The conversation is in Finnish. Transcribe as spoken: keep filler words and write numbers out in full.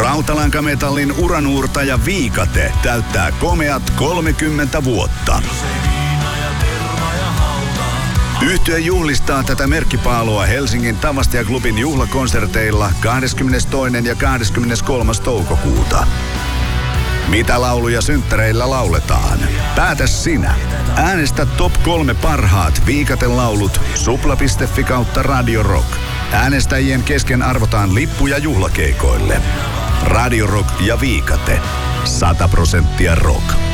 Rautalankametallin uranuurtaja Viikate täyttää komeat kolmekymmentä vuotta. Yhtye juhlistaa tätä merkkipaalua Helsingin Tavastiaklubin juhlakonserteilla kahdeskymmenestoinen ja kahdeskymmeneskolmas toukokuuta. Mitä lauluja synttäreillä lauletaan? Päätä sinä. Äänestä top kolme parhaat Viikate-laulut supla piste fi kautta Radio Rock. Äänestäjien kesken arvotaan lippuja juhlakeikoille. Radio Rock ja Viikate. sata prosenttia rock.